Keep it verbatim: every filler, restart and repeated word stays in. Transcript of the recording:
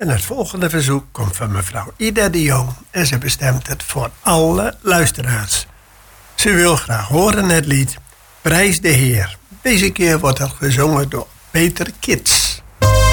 En het volgende verzoek komt van mevrouw Ida de Jong. En ze bestemt het voor alle luisteraars. Ze wil graag horen het lied Prijs de Heer. Deze keer wordt het gezongen door Peter Kits.